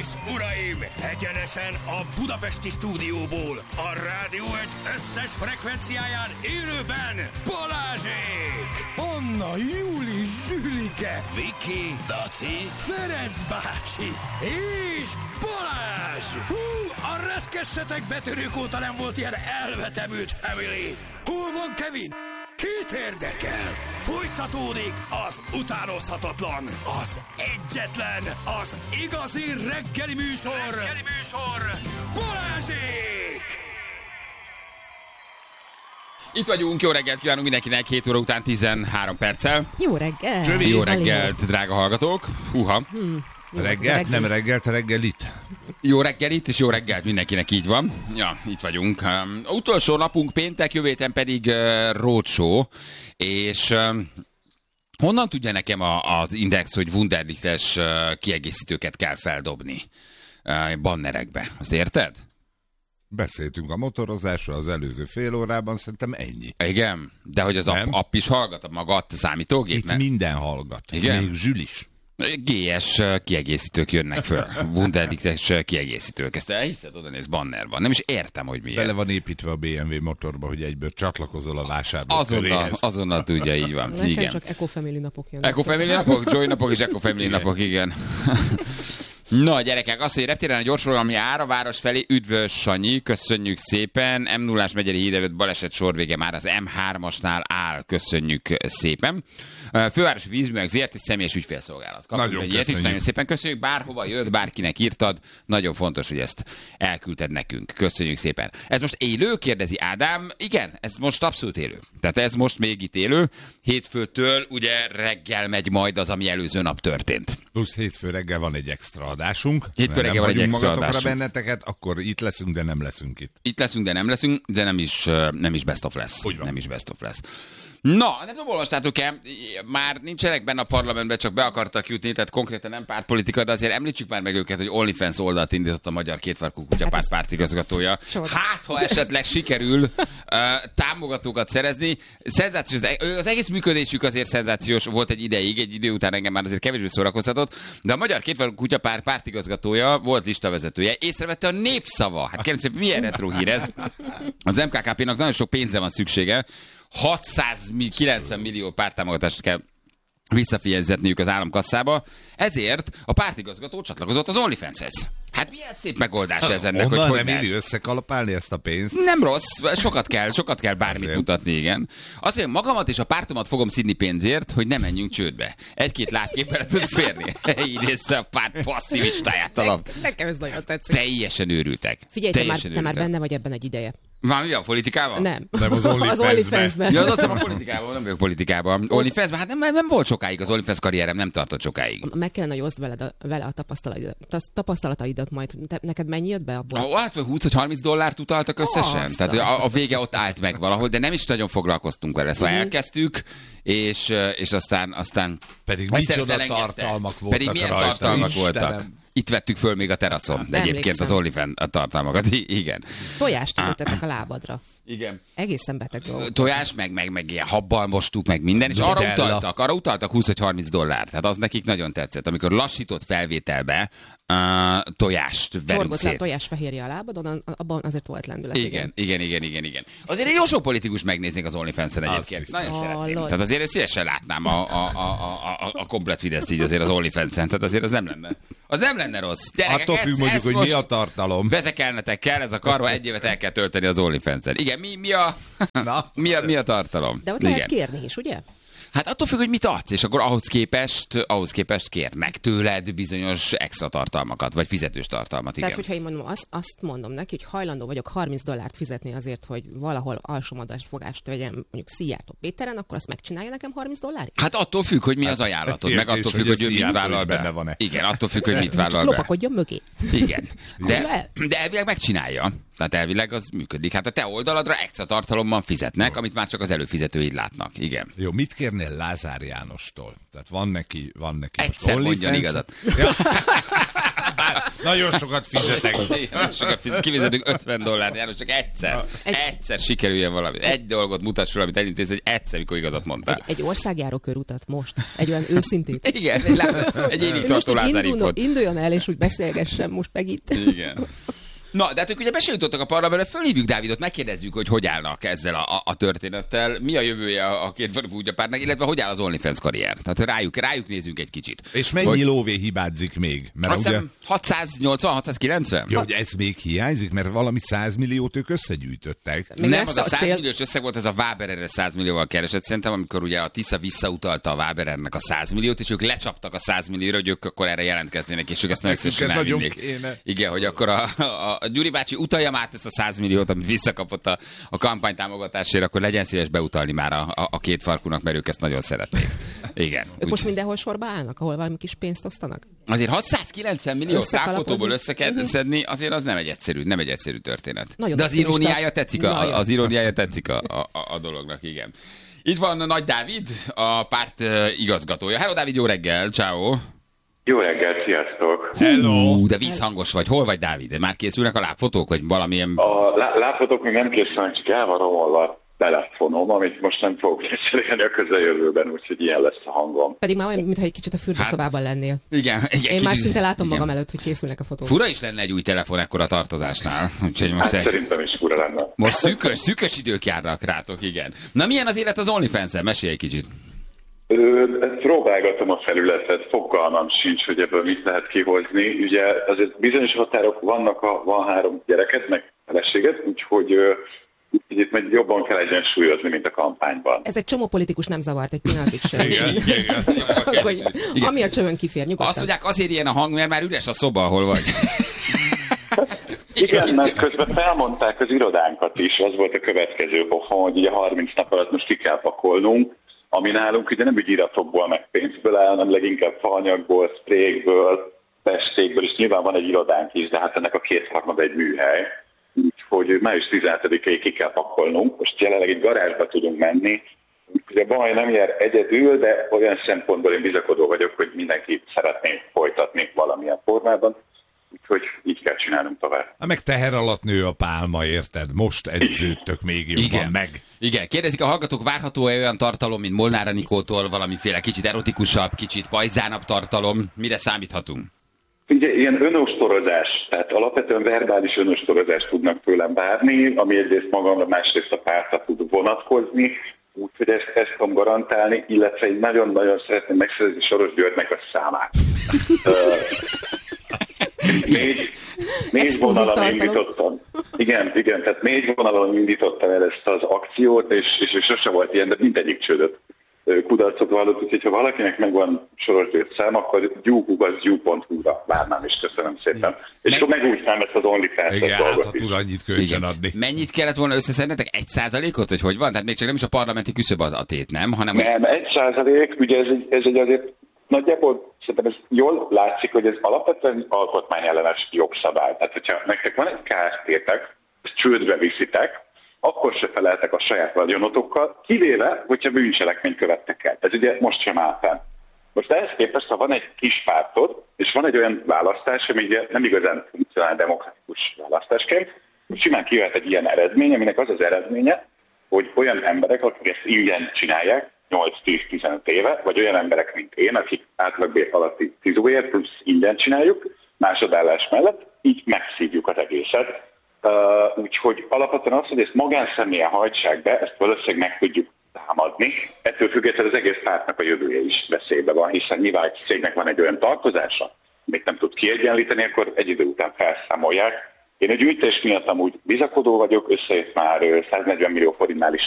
uraim! Egyenesen a budapesti stúdióból, a Rádió Egy összes frekvenciáján élőben Balázsék! Anna, Júli, Zsülike, Viki, Daci, Ferenc bácsi és Balázs! A reszkessetek betörők óta nem volt ilyen elvetemült family! Hol van Kevin? Kit érdekel? Folytatódik az utánozhatatlan, az egyetlen, az igazi reggeli műsor, Balázsék! Itt vagyunk, jó reggelt kívánunk mindenkinek, 7 óra után 13 perccel. Jó reggel! Jó reggelt, drága hallgatók. Húha. Reggelt, nem reggelt, reggelit. Jó reggelit és jó reggelt mindenkinek, így van. Ja, itt vagyunk. Utolsó napunk péntek, jövő héten pedig roadshow, és honnan tudja nekem az Index, hogy Wunderliches kiegészítőket kell feldobni bannerekbe? Azt érted? Beszéltünk a motorozásról az előző fél órában, szerintem ennyi. Igen, de hogy az app is hallgat, maga a számítógép? Itt minden hallgat. Igen? Még Zsül is. GS kiegészítők jönnek föl. Wunderliches kiegészítők. Ezt elhiszed, oda néz, banner van. Nem is értem, hogy miért. Bele van építve a BMW motorba, hogy egyből csatlakozol a vásárlóköréhez. Azonnal tudja, így van. Nekem igen. csak Eco-Family napok jönnek. Eco-Family napok? Joy napok és Eco-Family napok, igen. Na, gyerekek, az, hogy reptéren a gyorsforgalmi ár a város felé, üdvös Sanyi, köszönjük szépen. M0-ás Megyeri híd előtt baleset sorvége már az M3-asnál áll, köszönjük szépen. Fővárosi Vízművek ZRT személyes ügyfélszolgálat. Nagyon köszönjük. Nagyon szépen köszönjük, bárhova jött, bárkinek írtad, nagyon fontos, hogy ezt elküldted nekünk. Köszönjük szépen. Ez most élő? Kérdezi Ádám. Igen, ez most abszolút élő. Tehát ez most még itt élő. Hétfőtől ugye reggel megy majd az, ami előző nap történt. Plusz hétfő reggel van egy extra adásunk. Hétfő reggel van egy extra adásunk. Benneteket, akkor itt leszünk, de nem leszünk itt. Itt leszünk, de nem leszünk, de nem is best of lesz. Nem is best of lesz. Na, nem tudom, olvastátok-e, már nincsenek benne a parlamentben, csak be akartak jutni, tehát konkrétan nem pártpolitika, de azért említsük már meg őket, hogy OnlyFans oldalt indított a Magyar Kétfarkú Kutyapárt pártigazgatója. Hát, ha esetleg sikerül támogatókat szerezni, szenzációs, az egész működésük azért szenzációs volt egy ideig, egy idő után engem már azért kevésbé szórakoztatott, de a Magyar Kétfarkú Kutyapárt pártigazgatója volt listavezetője, észrevette a Népszava. Hát kérem szépen, milyen retro hír ez? Az MKKP-nak nagyon sok pénzre van szüksége, 690 millió párttámogatást kell visszafizetniük az államkasszába, ezért a pártigazgató csatlakozott az OnlyFans-hez. Hát milyen szép megoldás ez ennek, onnan hogy nem éri összekalapálni ezt a pénzt? Nem rossz, sokat kell bármit azért mutatni, igen. Azt mondja, magamat és a pártomat fogom szidni pénzért, hogy ne menjünk csődbe. Egy-két lábképpel tud férni. Így nézze a párt passzivistáját alap. Nekem ez nagyon tetszik. Teljesen őrültek. Figyelj, te már benne vagy ebben egy ideje. Már mi a politikában? Nem. Az OnlyFans-ben. Ja, az a politikában, nem vagyok politikában. OnlyFans-ben, hát nem volt sokáig az OnlyFans karrierem, nem tartott sokáig. Meg kellene, hogy oszd vele a tapasztalataidat majd. Neked mennyi jött be abból? Hát 20-30 dollárt utaltak összesen. Tehát a vége ott állt meg valahol, de nem is nagyon foglalkoztunk vele. Szóval elkezdtük, és aztán pedig micsoda tartalmak voltak. Pedig milyen tartalmak voltak. Itt vettük föl még a teraszon, de egyébként az OnlyFans tartalmakat, igen. Tojást ütöttek a lábadra. Igen. Egészen beteg dolgok. Tojás, meg ilyen habbal mostuk, meg minden, és arra utaltak 20-30 dollárt. Tehát az nekik nagyon tetszett, amikor lassított felvételbe tojást verünk Csorgott szét. le a tojás fehérje a lábadon, abban azért volt lendület. Igen. Azért egy jó sok politikus megnéznék az OnlyFans-en egyébként. Nagyon szeretném. Tehát azért szívesen látnám a komplet videót így azért az OnlyFans-en. Tehát azért az nem lenne. Az nem lenne rossz. Gyerekek, attól függ mondjuk, hogy mi a tartalom. Vezekelnetek kell, ez a karva egy évet el kell tölteni az OnlyFans-en. Igen, mi a tartalom? De ott lehet kérni is, ugye? Hát attól függ, hogy mit adsz, és akkor ahhoz képest kérnek tőled bizonyos extra tartalmakat, vagy fizetős tartalmat, igen. Tehát, hogyha én mondom, azt mondom neki, hogy hajlandó vagyok $30 fizetni azért, hogy valahol alsómagas fogást vegyem mondjuk Szijjártó Péteren, akkor azt megcsinálja nekem $30? Hát attól függ, hogy mi az ajánlatod, meg attól függ, hogy ő mit vállal be. Igen, attól függ, hogy mit vállal be. Lopakodjon mögé. Igen. De elvileg megcsinálja. Tehát elvileg az működik. Hát a te oldaladra extra tartalomban fizetnek, amit már csak az előfizetőid látnak. Igen. Jó, mit kérnél Lázár Jánostól? Tehát van neki egyszer mondjon igazat. Nagyon sokat fizetek. Kifizetünk $50, János, csak egyszer sikerüljen valami. Egy dolgot mutass fel, amit elintéz, hogy egyszer, mikor igazat mondtál. Egy országjáró körutat most. Egy olyan őszintét. Igen, egy évig tartó Lázár-infót. Induljon el, és úgy beszélgessen most meg itt. Igen. Na, de hát ők ugye besajutottak a parlamentbe, fölhívjuk Dávidot, megkérdezzük, hogy állnak ezzel a történettel, mi a jövője a két Budapártnak, illetve hogy áll az OnlyFans karrier. Tehát rájuk nézzünk egy kicsit. És mennyi lóvé hibázik még? Mert azt hiszem 680-690? Ja, hogy ez még hiányzik, mert valami 100 milliót ők összegyűjtöttek. Nem, az a 100 milliós összeg volt, ez a Wabererre 100 millióval keresett. Szerintem, amikor ugye a Tisza visszautalta a Waberernek a 100 milliót, és ők lecsaptak a 100 millióra, hogy ők akkor erre jelentkeznének, és ők ezt nagyon szívesen elvinnék. Igen, hogy akkor a Gyuri bácsi utalja már ezt a 100 milliót, amit visszakapott a kampánytámogatásért, akkor legyen szíves beutalni már a két farkunak, mert ők ezt nagyon szeretnék. Igen. Ők most mindenhol sorba állnak, ahol valami kis pénzt osztanak? Azért 690 millió száfotóból össze kell szedni, azért az nem egy egyszerű történet. Nagyon de az iróniája tetszik, az iróniája tetszik a dolognak, igen. Itt van Nagy Dávid, a párt igazgatója. Hello Dávid, jó reggel, ciao. Jó reggel, sziasztok! Hello! De vízhangos vagy. Hol vagy, Dávid? Már készülnek a lábfotók, vagy valamilyen... A lábfotók még nem készülnek, csak el van romolva a telefonom, amit most nem fogok készülni a közeljövőben, úgyhogy ilyen lesz a hangom. Pedig már olyan, mintha egy kicsit a fürdőszobában lennél. Igen. Én már szinte látom magam előtt, hogy készülnek a fotók. Fura is lenne egy új telefon ekkora tartozásnál. Úgyhogy most szerintem is fura lenne. Most szűkös idők járnak rátok, igen. Na milyen az élet az OnlyFans-en? Mesélj egy kicsit. Próbálgatom a felületet, fogalmam sincs, hogy ebből mit lehet kihozni. Ugye azért bizonyos határok vannak, van 3 gyereket, meg feleséget, úgyhogy itt meg jobban kell egyensúlyozni, mint a kampányban. Ez egy csomó politikus nem zavart egy pillanatig sem. Igen. Ami a csövön kifér, nyugodtan. Azt mondják, azért ilyen a hang, mert már üres a szoba, ahol vagy. Igen, mert közben felmondták az irodánkat is, az volt a következő pofon, hogy ugye 30 nap alatt most ki kell pakolnunk, ami nálunk ugye nem ügyiratokból, meg pénzből áll, hanem leginkább faanyagból, sprékből, festékből, és nyilván van egy irodánk is, de hát ennek a 2/3 egy műhely. Úgyhogy május 17-ig ki kell pakolnunk. Most jelenleg egy garázsba tudunk menni. Ugye a baj nem jár egyedül, de olyan szempontból én bizakodó vagyok, hogy mindenki szeretné folytatni valamilyen formában. Úgyhogy így kell csinálnunk tovább. Meg teher alatt nő a pálma, érted? Most edződtök még jobban meg. Igen, kérdezik a hallgatók, várható-e olyan tartalom, mint Molnár Anikótól, valamiféle kicsit erotikusabb, kicsit pajzánabb tartalom? Mire számíthatunk? Ugye ilyen önostorozás, tehát alapvetően verbális önostorozás tudnak tőlem várni, ami egyrészt magamra, másrészt a pártra tud vonatkozni, úgyhogy ezt tudom garantálni, illetve én nagyon-nagyon szeretném megszerezni Soros Györgynek a számát. 4 vonalon indítottam. Igen, tehát 4 vonalon indítottam el ezt az akciót, és sose volt ilyen, de mindegyik csődöt kudarcot vallott, úgyhogy ha valakinek megvan Soros György szám, akkor gyú.hu-ra várnám, és köszönöm szépen. És akkor megújtnám ezt az OnlyFans-et dolgot is. Tud annyit kölcsön adni. Mennyit kellett volna összeszednetek? 1%-ot, vagy hogy van? Tehát még csak nem is a parlamenti küszöb a tét, nem? Hanem nem, 1%, ugye ez egy azért nagyjából szerintem ez jól látszik, hogy ez alapvetően alkotmányellenes jogszabály. Tehát, hogyha nektek van egy kártétek, ezt csődbe viszitek, akkor se feleltek a saját vagyonotokkal, kivéve, hogyha bűncselekményt követtek el. Ez ugye most sem áll fenn. Most ehhez képest, ha van egy kis pártod, és van egy olyan választás, ami ugye nem igazán funkcionál demokratikus választásként, simán kijöhet egy ilyen eredmény, aminek az az eredménye, hogy olyan emberek, akik ezt ingyen csinálják, 8-10-15 éve, vagy olyan emberek, mint én, akik átlagbér alatti fizóért plusz ingyen csináljuk, másodállás mellett, így megszívjuk az egészet. Úgyhogy alapvetően az, hogy ezt magánszemélyen hajtsák be, ezt valószínűleg meg tudjuk támadni. Ettől függetlenül az egész pártnak a jövője is veszélybe van, hiszen nyilván egy cégnek van egy olyan tartozása, amit nem tud kiegyenlíteni, akkor egy idő után felszámolják. Én egy gyűjtés miatt amúgy bizakodó vagyok, összejött már 140 millió forintnál is